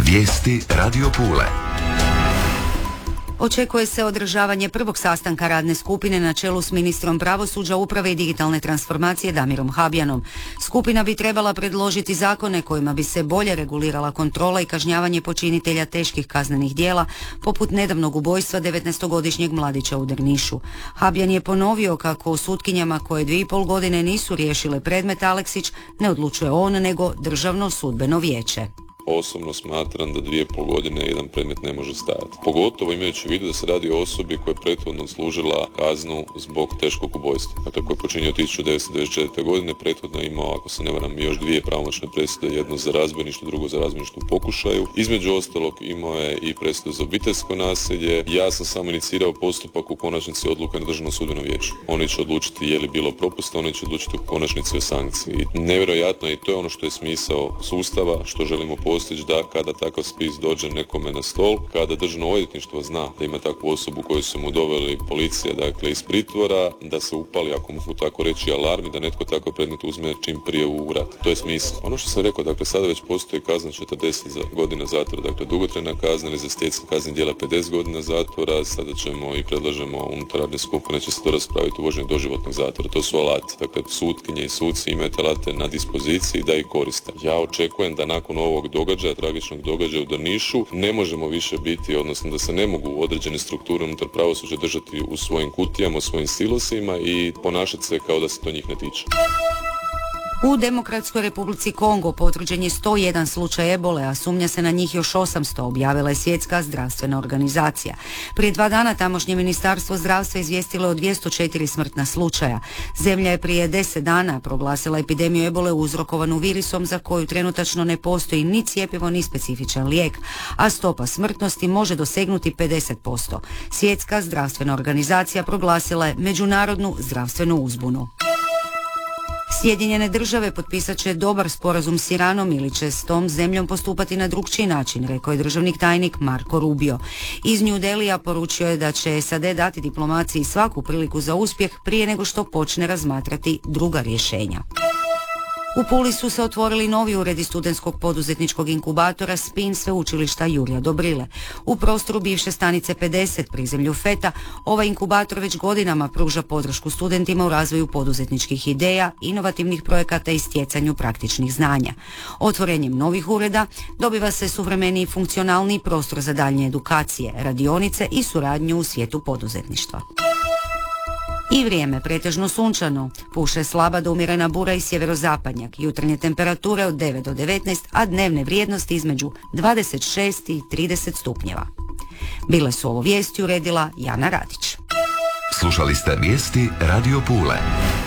Vijesti Radio Pule. Očekuje se održavanje prvog sastanka radne skupine na čelu s ministrom pravosuđa, uprave i digitalne transformacije Damirom Habjanom. Skupina bi trebala predložiti zakone kojima bi se bolje regulirala kontrola i kažnjavanje počinitelja teških kaznenih djela, poput nedavnog ubojstva 19-godišnjeg mladića u Drnišu. Habjan je ponovio kako u sutkinjama koje 2,5 godine nisu riješile predmet Aleksić ne odlučuje on, nego Državno sudbeno vijeće. Osobno smatram da 2,5 godine jedan predmet ne može stajati. Pogotovo imajući u vidu da se radi o osobi koja je prethodno služila kaznu zbog teškog ubojstva. Dakle, koji je počinio 1994. godine, prethodno imao, ako se ne varam, još 2 pravomoćne presude, jedno za razbojništvo, drugo za razbojništvo u pokušaju. Između ostalog imao je i presudu za obiteljsko nasilje. Ja sam samo inicirao postupak, u konačnici odluka na Državnom sudbenom vijeću. Oni će odlučiti je li bilo propusta, oni će odlučiti u konačnici o sankciji. Nevjerojatno, i to je ono što je smisao sustava, što želimo postići, da kada takav spis dođe nekome na stol, kada Državno odvjetništvo zna da ima takvu osobu koju su mu doveli policija, dakle iz pritvora, da se upali, ako mogu tako reći, alarmi, da netko takav predmet uzme čim prije u rad. To je smisao. Ono što sam rekao, dakle sada već postoji kazna 40 godina zatvora, dakle dugotrajna kazna, ili za stjecanje kaznenih djela 50 godina zatvora. Sada ćemo i predlažemo unutar radne skupine će se to raspraviti uvođenje doživotnog zatvora. To su alati. Dakle, sutkinje i suci imaju alate na dispoziciji da ih koriste. Ja očekujem da nakon ovog tragičnog događaja u Drnišu ne možemo više biti, odnosno da se ne mogu određene strukture unutar pravosuđa držati u svojim kutijama, u svojim silosima i ponašati se kao da se to njih ne tiče. U Demokratskoj Republici Kongo potvrđen je 101 slučaj ebole, a sumnja se na njih još 800, objavila je Svjetska zdravstvena organizacija. Prije 2 dana tamošnje Ministarstvo zdravstva izvijestilo o 204 smrtna slučaja. Zemlja je prije 10 dana proglasila epidemiju ebole uzrokovanu virusom za koju trenutačno ne postoji ni cjepivo ni specifičan lijek, a stopa smrtnosti može dosegnuti 50%. Svjetska zdravstvena organizacija proglasila je međunarodnu zdravstvenu uzbunu. Sjedinjene države potpisat će dobar sporazum s Iranom ili će s tom zemljom postupati na drukčiji način, rekao je državni tajnik Marko Rubio. Iz New Delhija poručio je da će SAD dati diplomaciji svaku priliku za uspjeh prije nego što počne razmatrati druga rješenja. U Puli su se otvorili novi uredi studentskog poduzetničkog inkubatora SPIN sveučilišta Jurja Dobrile. U prostoru bivše stanice 50 prizemlju FETA ovaj inkubator već godinama pruža podršku studentima u razvoju poduzetničkih ideja, inovativnih projekata i stjecanju praktičnih znanja. Otvorenjem novih ureda dobiva se suvremeniji i funkcionalniji prostor za daljnje edukacije, radionice i suradnju u svijetu poduzetništva. I vrijeme pretežno sunčano, puše slaba do umjerena bura i sjeverozapadnjak, jutarnje temperature od 9 do 19, a dnevne vrijednosti između 26 i 30 stupnjeva. Bile su ovo vijesti uredila Jana Radić. Slušali ste vijesti Radio Pule.